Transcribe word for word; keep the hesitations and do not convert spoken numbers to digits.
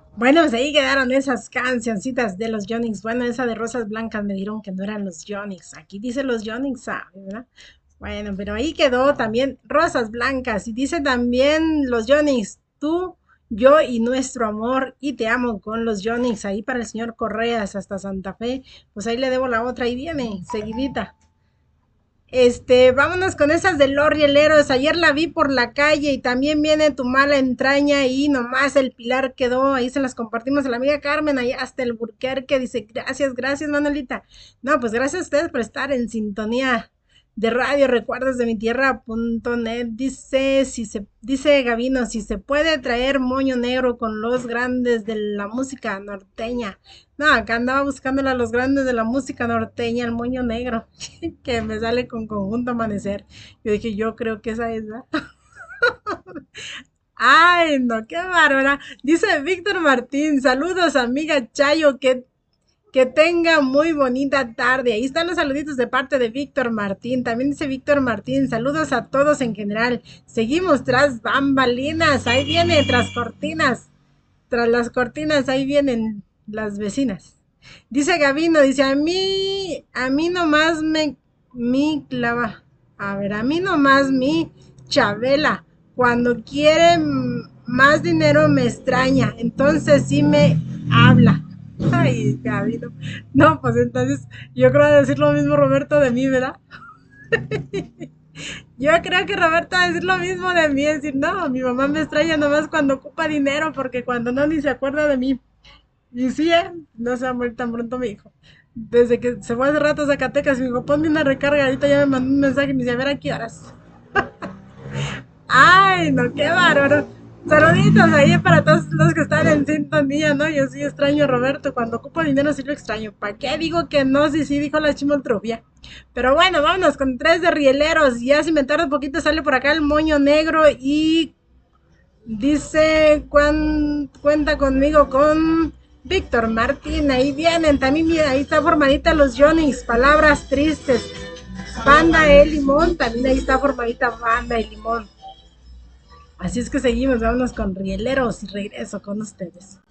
Bueno, pues ahí quedaron esas cancioncitas de los Yonix. Bueno, esa de Rosas Blancas me dijeron que no eran los Yonix. Aquí dice los Yonix, ¿sabe, verdad? Bueno, pero ahí quedó también Rosas Blancas. Y dice también los Yonix, tú, yo y nuestro amor. Y te amo con los Yonix. Ahí para el señor Correas hasta Santa Fe. Pues ahí le debo la otra. Ahí viene, seguidita. Este, vámonos con esas de los rieleros. Ayer la vi por la calle y también viene tu mala entraña y nomás el pilar quedó. Ahí se las compartimos a la amiga Carmen, ahí hasta el Burquerque. Dice, gracias, gracias, Manuelita. No, pues gracias a ustedes por estar en sintonía de radio recuerdos de mi tierra punto net. Dice, si se, dice Gavino, si se puede traer moño negro con los grandes de la música norteña. No, acá andaba buscándole a los grandes de la música norteña, el moño negro, que me sale con conjunto amanecer. Yo dije, yo creo que esa es, ¿verdad? Ay, no, qué bárbara. Dice Víctor Martín, saludos amiga Chayo, que, que tenga muy bonita tarde. Ahí están los saluditos de parte de Víctor Martín. También dice Víctor Martín, saludos a todos en general. Seguimos tras bambalinas, ahí viene, tras cortinas. Tras las cortinas, ahí vienen las vecinas. Dice Gavino, dice, a mí, a mí nomás me, mi clava, a ver, a mí nomás mi Chabela, cuando quiere más dinero me extraña, entonces sí me habla. Ay, Gavino. No, pues entonces yo creo decir lo mismo Roberto de mí, ¿verdad? Yo creo que Roberto va a decir lo mismo de mí, decir, no, mi mamá me extraña nomás cuando ocupa dinero, porque cuando no ni se acuerda de mí. Y sí, ¿eh? No se va a morir tan pronto mi hijo. Desde que se fue hace rato a Zacatecas, me dijo, ponme una recarga. Ahorita ya me mandó un mensaje y me dice, a ver a qué horas. Ay, no, qué bárbaro. Saluditos ahí para todos los que están en sintonía, ¿no? Yo sí extraño a Roberto. Cuando ocupo dinero sí lo extraño. ¿Para qué digo que no? Sí, sí, dijo la chimoltrufia. Pero bueno, vámonos con tres de rieleros. Ya si me tarda un poquito sale por acá el moño negro y dice, "Cuan- cuenta conmigo con Víctor Martín, ahí vienen, también mira, ahí está formadita los Johnny's, palabras tristes, Banda El Limón, también ahí está formadita Banda El Limón. Así es que seguimos, vámonos con rieleros y regreso con ustedes.